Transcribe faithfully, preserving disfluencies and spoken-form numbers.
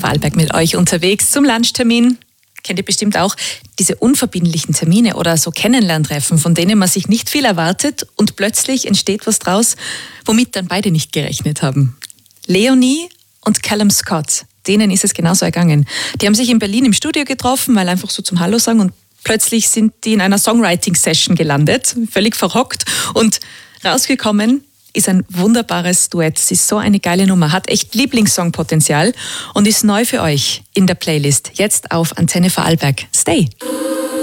Vorarlberg mit euch unterwegs zum Lunchtermin. Kennt ihr bestimmt auch diese unverbindlichen Termine oder so Kennenlerntreffen, von denen man sich nicht viel erwartet und plötzlich entsteht was draus, womit dann beide nicht gerechnet haben. Leonie und Callum Scott, denen ist es genauso ergangen. Die haben sich in Berlin im Studio getroffen, weil einfach so zum Hallo sagen, und plötzlich sind die in einer Songwriting-Session gelandet, völlig verhockt, und rausgekommen ist ein wunderbares Duett. Es ist so eine geile Nummer, hat echt Lieblingssongpotenzial und ist neu für euch in der Playlist. Jetzt auf Antenne Vorarlberg. Stay!